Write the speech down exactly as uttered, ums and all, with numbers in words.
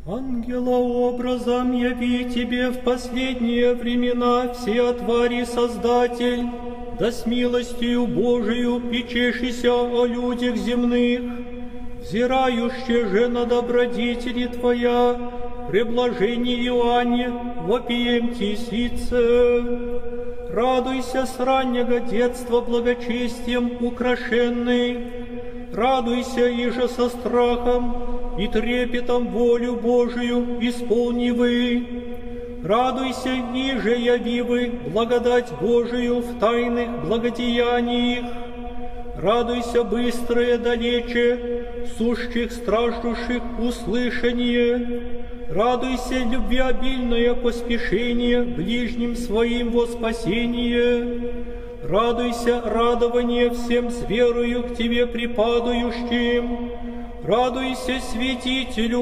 Ангелообразом яви тебе в последние времена все твари Создатель, да с милостью Божию печешися о людях земных, взирающие же на добродетели Твоя, преблажение Иоанне, вопием тесице. Радуйся с раннего детства благочестием украшенный, радуйся иже со страхом и трепетом волю Божию исполнивы. Радуйся, иже явивы благодать Божию в тайных благодеяниях. Радуйся, быстрое далече, сущих страждущих услышание. Радуйся, любвеобильное поспешение ближним своим во спасение. Радуйся, радование всем с верою к Тебе припадающим. Радуйся, святителю